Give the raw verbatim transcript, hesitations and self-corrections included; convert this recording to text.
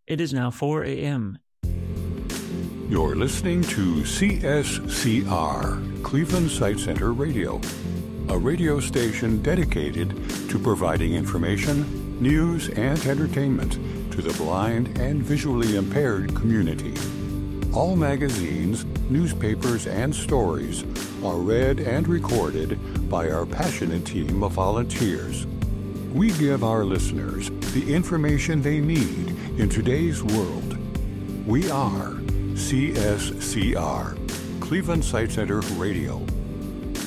It is now four a.m. You're listening to C S C R, Cleveland Sight Center Radio, a radio station dedicated to providing information, news, and entertainment to the blind and visually impaired community. All magazines, newspapers, and stories are read and recorded by our passionate team of volunteers. We give our listeners the information they need in today's world. We are C S C R, Cleveland Sight Center Radio.